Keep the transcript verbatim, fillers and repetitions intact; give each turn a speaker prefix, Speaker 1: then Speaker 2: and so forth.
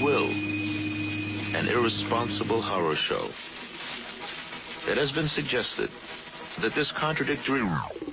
Speaker 1: will, an irresponsible horror show. It has been suggested that this contradictory